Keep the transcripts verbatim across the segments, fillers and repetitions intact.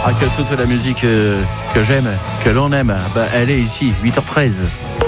Ah, que toute la musique euh, que j'aime, que l'on aime, bah, elle est ici, huit heures treize.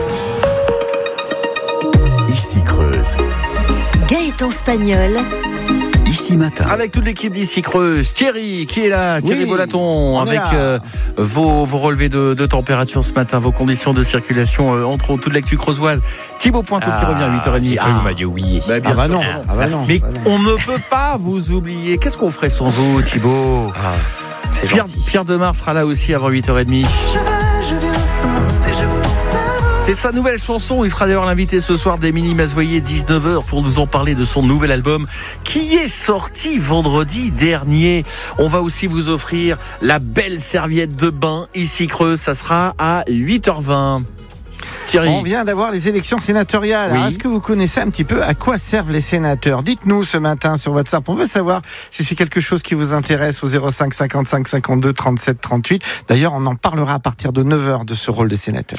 Ici Creuse. Gaëtan Spagnol. Ici Matin. Avec toute l'équipe d'Ici Creuse, Thierry qui est là, Thierry oui, Bolaton, avec euh, vos, vos relevés de, de température ce matin, vos conditions de circulation, euh, entre autres toute l'actu creusoise. Thibaut Pointeau ah, qui revient à huit heures trente. Ah, vous m'avez dit oui. Bah, bien ah bah sûr. non. Ah bah non. Mais on ne peut pas vous oublier. Qu'est-ce qu'on ferait sans vous, Thibaut? Ah, c'est Pierre, gentil. Pierre Demar sera là aussi avant huit heures trente. Je vais, je viens sans monter, je pense à vous. C'est sa nouvelle chanson. Il sera d'ailleurs l'invité ce soir d'Émilie Mazoyer, dix-neuf heures, pour nous en parler de son nouvel album qui est sorti vendredi dernier. On va aussi vous offrir la belle serviette de bain Ici Creuse. Ça sera à huit heures vingt. Thierry. On vient d'avoir les élections sénatoriales. Oui. Alors, est-ce que vous connaissez un petit peu à quoi servent les sénateurs? Dites-nous ce matin sur WhatsApp. On veut savoir si c'est quelque chose qui vous intéresse au zéro cinq cinquante-cinq cinquante-deux trente-sept trente-huit. D'ailleurs, on en parlera à partir de neuf heures de ce rôle de sénateur.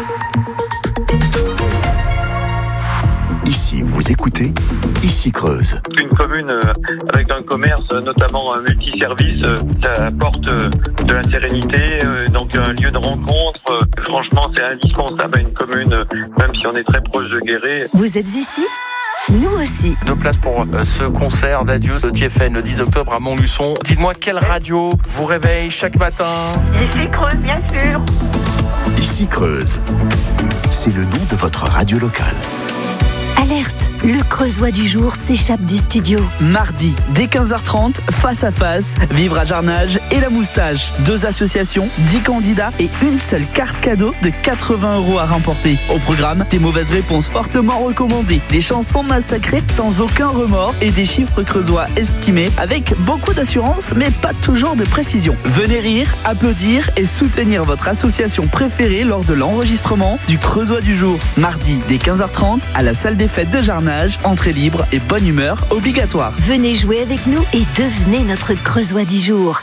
Ici, vous écoutez Ici Creuse. Une commune euh, avec un commerce, euh, notamment un multiservice, euh, ça apporte euh, de la sérénité, euh, donc un lieu de rencontre. Euh, franchement, c'est indispensable à une commune, euh, même si on est très proche de Guéret. Vous êtes ici ? Nous aussi. Deux places pour euh, ce concert d'adieu de T F N le dix octobre à Montluçon. Dites-moi quelle radio vous réveille chaque matin? Ici Creuse, bien sûr. Ici Creuse. C'est le nom de votre radio locale. Alerte, le Creusois du jour s'échappe du studio. Mardi, dès quinze heures trente, face à face, Vivre à Jarnage et La Moustache. Deux associations, dix candidats et une seule carte cadeau de quatre-vingts euros à remporter. Au programme, des mauvaises réponses fortement recommandées, des chansons massacrées sans aucun remords et des chiffres creusois estimés avec beaucoup d'assurance mais pas toujours de précision. Venez rire, applaudir et soutenir votre association préférée lors de l'enregistrement du Creusois du jour. Mardi, dès quinze heures trente, à la salle des fêtes de Jarnage, entrée libre et bonne humeur obligatoire. Venez jouer avec nous et devenez notre Creusois du jour.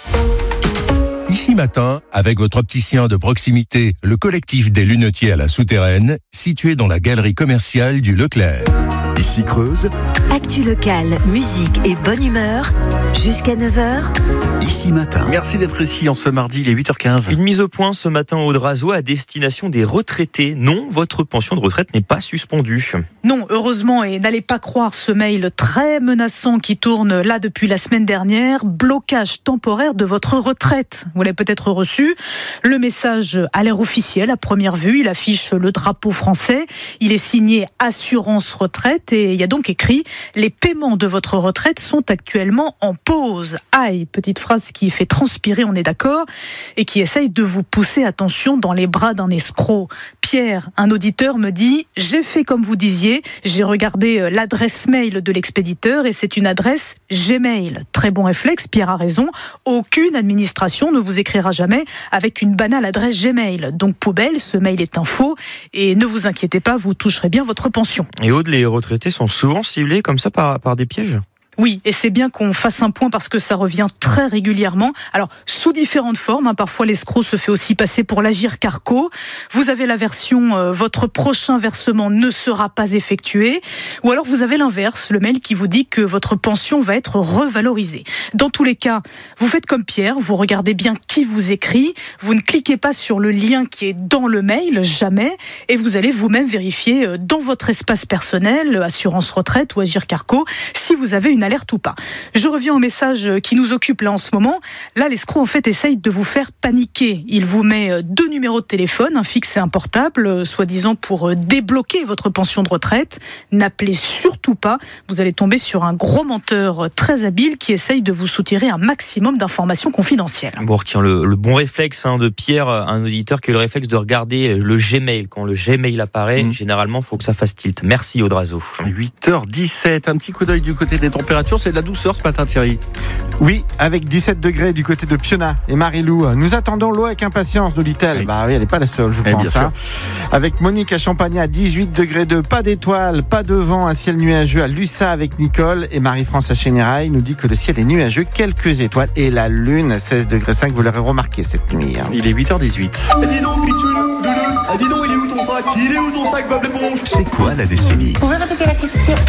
Ici Matin, avec votre opticien de proximité, le collectif des lunetiers à la Souterraine, situé dans la galerie commerciale du Leclerc. Ici Creuse. Actu locale, musique et bonne humeur, jusqu'à neuf heures. Ici Matin. Merci d'être ici en ce mardi, il est huit heures quinze. Une mise au point ce matin au Drazo à destination des retraités. Non, votre pension de retraite n'est pas suspendue. Non, heureusement, et n'allez pas croire ce mail très menaçant qui tourne là depuis la semaine dernière. Blocage temporaire de votre retraite. Vous l'avez peut-être reçu. Le message a l'air officiel à première vue. Il affiche le drapeau français. Il est signé Assurance Retraite et il y a donc écrit « Les paiements de votre retraite sont actuellement en pause ». Aïe, petite phrase qui fait transpirer, on est d'accord, et qui essaye de vous pousser, attention, dans les bras d'un escroc. Pierre, un auditeur, me dit « J'ai fait comme vous disiez, j'ai regardé l'adresse mail de l'expéditeur et c'est une adresse Gmail. » Très bon réflexe, Pierre a raison. Aucune administration ne vous écrira jamais avec une banale adresse Gmail. Donc poubelle, ce mail est un faux et ne vous inquiétez pas, vous toucherez bien votre pension. Et Aude, les retraités sont souvent ciblés comme ça par, par des pièges ? Oui, et c'est bien qu'on fasse un point parce que ça revient très régulièrement. Alors, sous différentes formes, hein, parfois l'escroc se fait aussi passer pour l'Agir Carco. Vous avez la version euh, « Votre prochain versement ne sera pas effectué » ou alors vous avez l'inverse, le mail qui vous dit que votre pension va être revalorisée. Dans tous les cas, vous faites comme Pierre, vous regardez bien qui vous écrit, vous ne cliquez pas sur le lien qui est dans le mail, jamais, et vous allez vous-même vérifier euh, dans votre espace personnel, Assurance Retraite ou Agir Carco, si vous avez une alerte ou pas. Je reviens au message qui nous occupe là en ce moment. Là, l'escroc en fait essaye de vous faire paniquer. Il vous met deux numéros de téléphone, un fixe et un portable, soi-disant pour débloquer votre pension de retraite. N'appelez surtout pas. Vous allez tomber sur un gros menteur très habile qui essaye de vous soutirer un maximum d'informations confidentielles. Bon, on retient le, le bon réflexe hein, de Pierre, un auditeur qui a le réflexe de regarder le Gmail. Quand le Gmail apparaît, mmh. généralement, il faut que ça fasse tilt. Merci Audrazo. huit heures dix-sept, un petit coup d'œil du côté des températures. C'est de la douceur ce matin, Thierry. Oui, avec dix-sept degrés du côté de Piona et Marilou. Nous attendons l'eau avec impatience, nous dit-elle. Oui. Bah oui, elle n'est pas la seule, je eh pense. Hein. Avec Monique à Champagne à dix-huit degrés deux, pas d'étoiles, pas de vent, un ciel nuageux à Lussa avec Nicole. Et Marie-France à Chénérail nous dit que le ciel est nuageux, quelques étoiles. Et la lune à seize degrés cinq, vous l'aurez remarqué cette nuit. Hein. Il est huit heures dix-huit. Eh dis donc, Pichoulou, Douloune, eh dis donc, il est où ton sac ? Il est où ton sac, Bob l'éponge ? C'est quoi la décennie ? Vous pouvez répéter la question ?